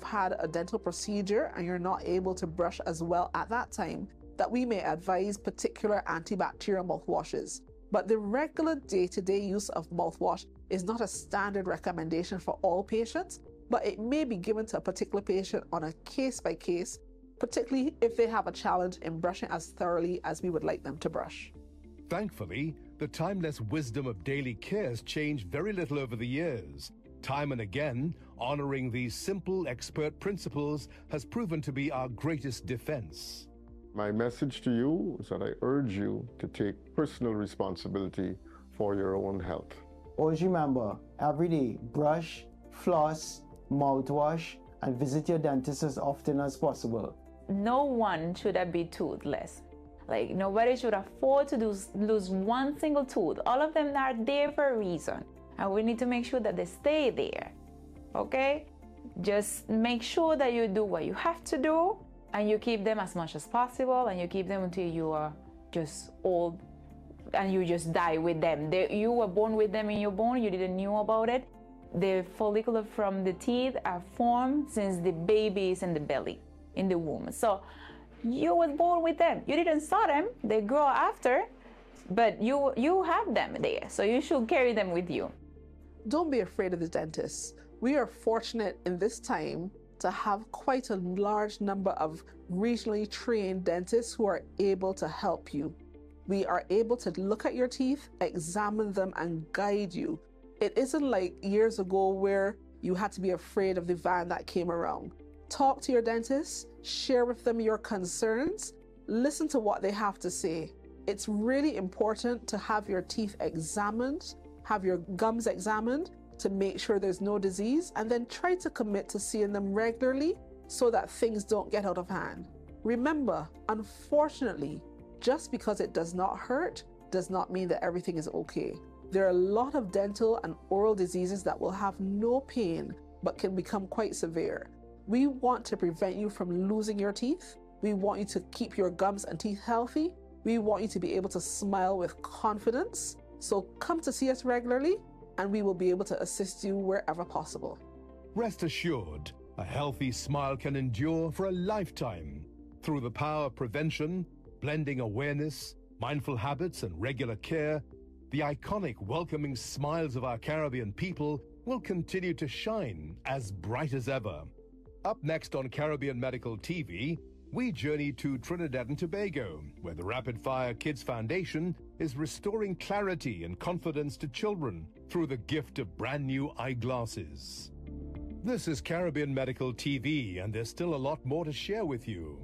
had a dental procedure and you're not able to brush as well at that time, that we may advise particular antibacterial mouthwashes. But the regular day-to-day use of mouthwash is not a standard recommendation for all patients, but it may be given to a particular patient on a case-by-case, particularly if they have a challenge in brushing as thoroughly as we would like them to brush. Thankfully, the timeless wisdom of daily care has changed very little over the years. Time and again, honoring these simple expert principles has proven to be our greatest defense. My message to you is that I urge you to take personal responsibility for your own health. Always remember, every day, brush, floss, mouthwash, and visit your dentist as often as possible. No one should be toothless. Like, nobody should afford to lose one single tooth. All of them are there for a reason, and we need to make sure that they stay there, okay? Just make sure that you do what you have to do, and you keep them as much as possible, and you keep them until you are just old and you just die with them. You were born with them in your bone, you didn't know about it. The follicle from the teeth are formed since the baby is in the belly, in the womb. So you were born with them. You didn't saw them, they grow after, but you have them there, so you should carry them with you. Don't be afraid of the dentist. We are fortunate in this time to have quite a large number of regionally trained dentists who are able to help you. We are able to look at your teeth, examine them, and guide you. It isn't like years ago where you had to be afraid of the van that came around. Talk to your dentist, share with them your concerns, listen to what they have to say. It's really important to have your teeth examined, have your gums examined to make sure there's no disease, and then try to commit to seeing them regularly so that things don't get out of hand. Remember, unfortunately, just because it does not hurt does not mean that everything is okay. There are a lot of dental and oral diseases that will have no pain but can become quite severe. We want to prevent you from losing your teeth. We want you to keep your gums and teeth healthy. We want you to be able to smile with confidence. So come to see us regularly, and we will be able to assist you wherever possible. Rest assured, a healthy smile can endure for a lifetime. Through the power of prevention, blending awareness, mindful habits, and regular care, the iconic welcoming smiles of our Caribbean people will continue to shine as bright as ever. Up next on Caribbean Medical TV, we journey to Trinidad and Tobago, where the Rapid Fire Kids Foundation is restoring clarity and confidence to children through the gift of brand new eyeglasses. This is Caribbean Medical TV, and there's still a lot more to share with you.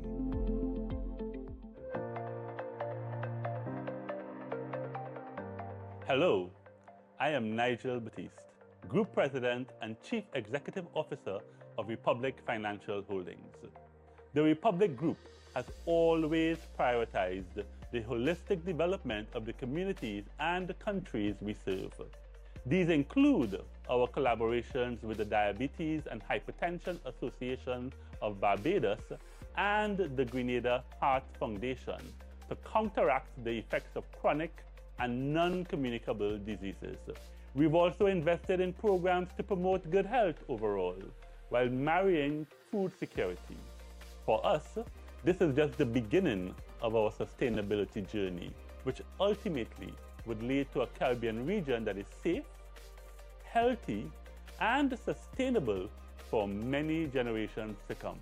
Hello, I am Nigel Batiste, Group President and Chief Executive Officer of Republic Financial Holdings. The Republic Group has always prioritized the holistic development of the communities and the countries we serve. These include our collaborations with the Diabetes and Hypertension Association of Barbados and the Grenada Heart Foundation to counteract the effects of chronic and non-communicable diseases. We've also invested in programs to promote good health overall, while marrying food security. For us, this is just the beginning of our sustainability journey, which ultimately would lead to a Caribbean region that is safe, healthy, and sustainable for many generations to come.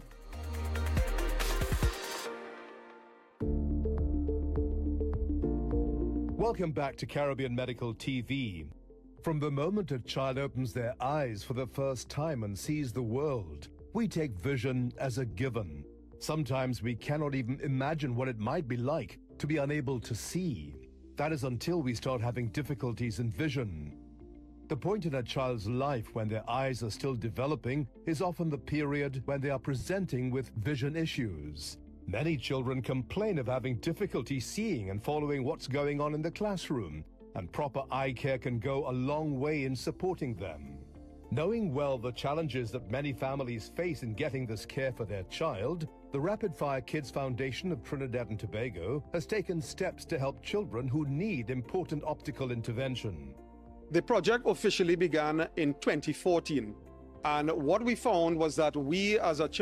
Welcome back to Caribbean Medical TV. From the moment a child opens their eyes for the first time and sees the world, we take vision as a given. Sometimes we cannot even imagine what it might be like to be unable to see. That is until we start having difficulties in vision. The point in a child's life when their eyes are still developing is often the period when they are presenting with vision issues. Many children complain of having difficulty seeing and following what's going on in the classroom, and proper eye care can go a long way in supporting them. Knowing well the challenges that many families face in getting this care for their child, the Rapid Fire Kids Foundation of Trinidad and Tobago has taken steps to help children who need important optical intervention. The project officially began in 2014 And what we found was that we, as a